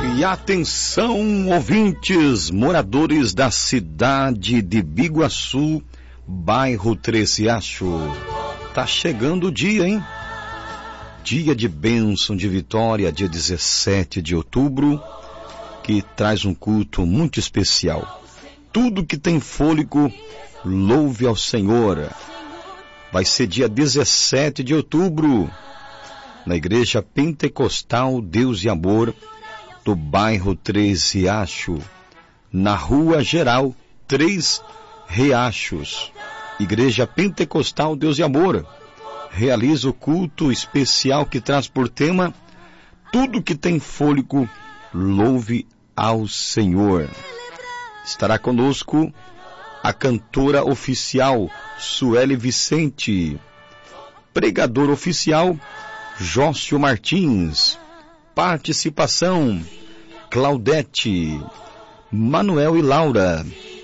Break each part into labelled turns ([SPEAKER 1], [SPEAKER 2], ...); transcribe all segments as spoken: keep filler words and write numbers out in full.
[SPEAKER 1] E atenção, ouvintes, moradores da cidade de Biguaçu, bairro Três Riachos. Tá chegando o dia, hein? Dia de bênção, de vitória, dia dezessete de outubro, que traz um culto muito especial. Tudo que tem fôlego, louve ao Senhor. Vai ser dia dezessete de outubro, na Igreja Pentecostal Deus e Amor, do bairro Três Riachos, na Rua Geral Três Riachos. Igreja Pentecostal Deus e Amor realiza o culto especial que traz por tema tudo que tem fôlego, louve ao Senhor. Estará conosco a cantora oficial Sueli Vicente, pregador oficial Jócio Martins, participação Claudete, Manuel e Laura,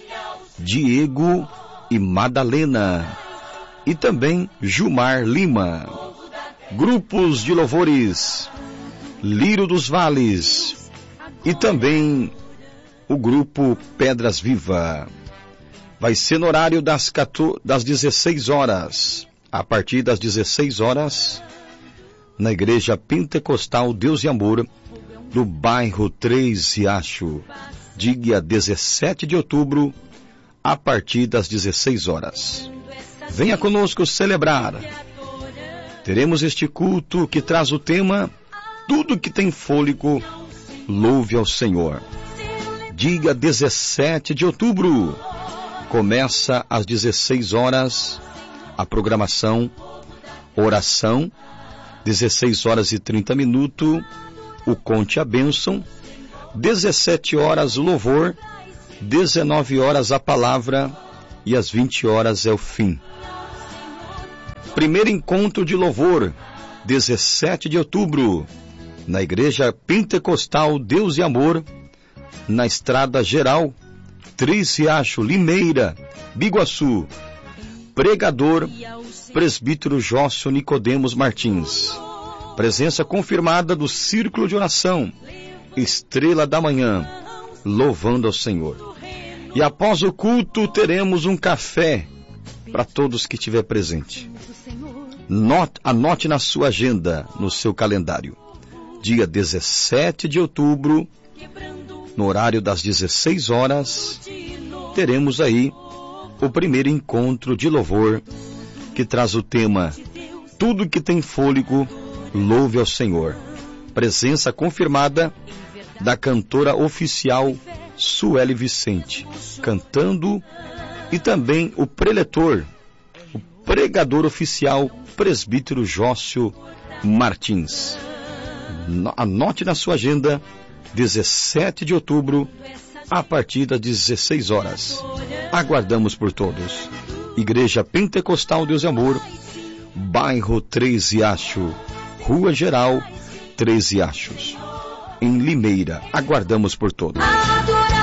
[SPEAKER 1] Diego e Madalena, e também Gilmar Lima. Grupos de louvores, Lírio dos Vales, e também o grupo Pedras Viva. Vai ser no horário das, quatorze, das dezesseis horas, a partir das dezesseis horas, na Igreja Pentecostal Deus e Amor, do bairro Três Riachos, dia dezessete de outubro, a partir das dezesseis horas. Venha conosco celebrar. Teremos este culto que traz o tema tudo que tem fôlego, louve ao Senhor. Dia dezessete de outubro, começa às dezesseis horas a programação, oração, dezesseis horas e trinta minutos, o Conte a Bênção, dezessete horas louvor, dezenove horas a palavra e às vinte horas é o fim. Primeiro encontro de louvor, dezessete de outubro, na Igreja Pentecostal Deus e Amor, na Estrada Geral, Três Riachos, Limeira, Biguaçu. Pregador, presbítero Jócio Nicodemos Martins. Presença confirmada do Círculo de Oração, Estrela da Manhã, louvando ao Senhor. E após o culto teremos um café para todos que estiver presente. Note, anote na sua agenda, no seu calendário. Dia dezessete de outubro, no horário das dezesseis horas, teremos aí o primeiro encontro de louvor que traz o tema tudo que tem fôlego, louve ao Senhor. Presença confirmada da cantora oficial Sueli Vicente, cantando, e também o preletor, o pregador oficial presbítero Jócio Martins. Anote na sua agenda, dezessete de outubro, a partir das dezesseis horas. Aguardamos por todos. Igreja Pentecostal Deus e Amor, bairro Três Riachos, Rua Geral Três Riachos, em Limeira. Aguardamos por todos.